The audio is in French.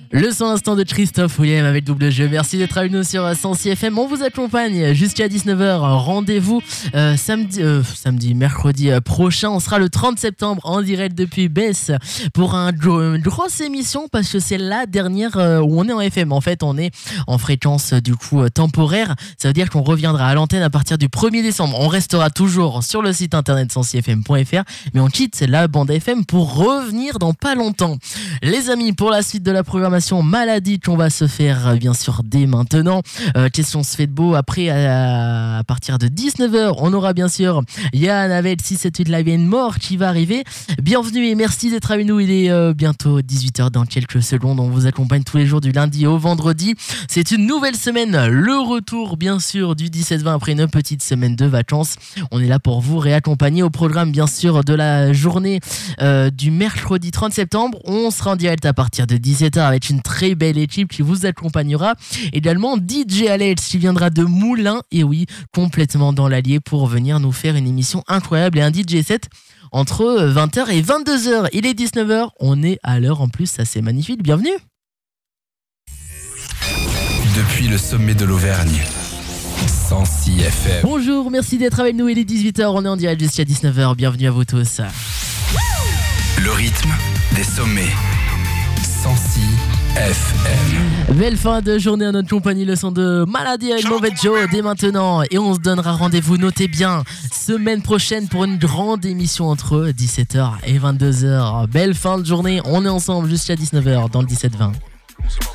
Le son instant de Christophe Willem avec double jeu. Merci d'être avec nous sur Sensi FM. On vous accompagne jusqu'à 19h. Rendez-vous mercredi prochain. On sera le 30 septembre en direct depuis Besse pour une grosse émission parce que c'est la dernière où on est en FM. En fait, on est en fréquence du coup temporaire. Ça veut dire qu'on reviendra à l'antenne à partir du 1er décembre. On restera toujours sur le site internet sensifm.fr, mais on quitte la bande FM pour revenir dans pas longtemps. Les amis, pour la suite de la programmation maladie qu'on va se faire bien sûr dès maintenant. Question se fait de beau. Après, à partir de 19h, on aura bien sûr Yann avec 678 Live and More qui va arriver. Bienvenue et merci d'être avec nous. Il est bientôt 18h dans quelques secondes. On vous accompagne tous les jours du lundi au vendredi. C'est une nouvelle semaine. Le retour bien sûr du 17-20 après une petite semaine de vacances. On est là pour vous réaccompagner au programme bien sûr de la journée du mercredi 30 septembre. On sera en direct à partir de 17h avec une très belle équipe qui vous accompagnera. Également DJ Alex qui viendra de Moulins, et oui, complètement dans l'Allier pour venir nous faire une émission incroyable et un DJ set entre 20h et 22h. Il est 19h, on est à l'heure en plus, ça c'est magnifique, bienvenue. Depuis le sommet de l'Auvergne, Sensi FM. Bonjour, merci d'être avec nous, il est 18h, on est en direct jusqu'à 19h, bienvenue à vous tous. Le rythme des sommets. Sensi FM. Belle fin de journée à notre compagnie, le son de Maladie avec Mauvais Joe dès maintenant. Et on se donnera rendez-vous, notez bien, semaine prochaine pour une grande émission entre 17h et 22h. Belle fin de journée, on est ensemble jusqu'à 19h dans le 17-20.